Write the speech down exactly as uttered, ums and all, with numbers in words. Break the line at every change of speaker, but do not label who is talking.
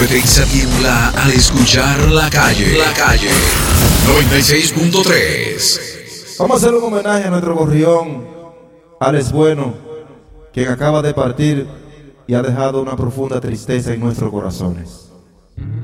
Frecuencia Tiembla al escuchar la calle. La calle. noventa y seis punto tres.
Vamos a hacer un homenaje a nuestro gorrión, Alex Bueno, quien acaba de partir y ha dejado una profunda tristeza en nuestros corazones.